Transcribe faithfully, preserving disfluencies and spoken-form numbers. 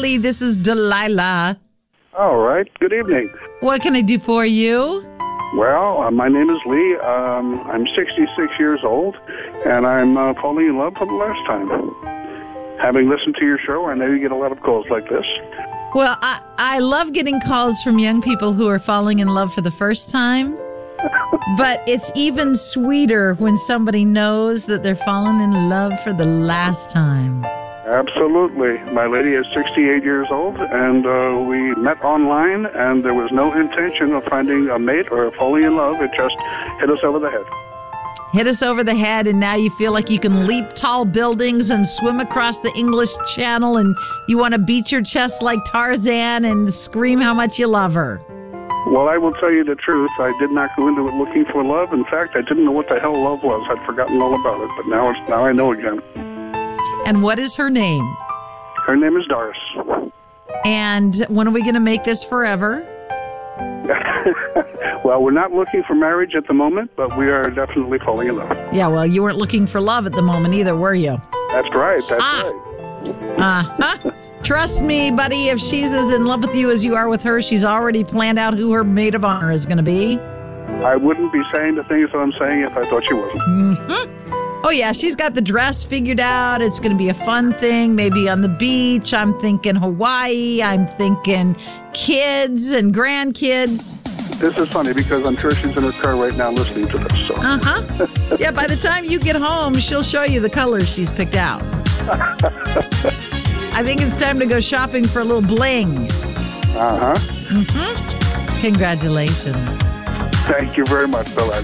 Lee. This is Delilah. All right. Good evening. What can I do for you? Well, uh, my name is Lee. Um, I'm sixty-six years old, and I'm uh, falling in love for the last time. Having listened to your show, I know you get a lot of calls like this. Well, I, I love getting calls from young people who are falling in love for the first time. But it's even sweeter when somebody knows that they're falling in love for the last time. Absolutely. My lady is sixty-eight years old, and uh, we met online, and there was no intention of finding a mate or falling in love. It just hit us over the head. Hit us over the head, and now you feel like you can leap tall buildings and swim across the English Channel, and you want to beat your chest like Tarzan and scream how much you love her. Well, I will tell you the truth. I did not go into it looking for love. In fact, I didn't know what the hell love was. I'd forgotten all about it, but now, it's, now I know again. And what is her name? Her name is Doris. And when are we going to make this forever? Well, we're not looking for marriage at the moment, but we are definitely falling in love. Yeah, well, you weren't looking for love at the moment either, were you? That's right. That's ah. right. Uh-huh. Trust me, buddy, if she's as in love with you as you are with her, she's already planned out who her maid of honor is going to be. I wouldn't be saying the things that I'm saying if I thought she wasn't. Mm-hmm. Oh, yeah, she's got the dress figured out. It's going to be a fun thing, maybe on the beach. I'm thinking Hawaii. I'm thinking kids and grandkids. This is funny because I'm sure she's in her car right now listening to this. So. Uh-huh. Yeah, by the time you get home, she'll show you the colors she's picked out. I think it's time to go shopping for a little bling. Uh-huh. Mm-hmm. Congratulations. Thank you very much, Bill.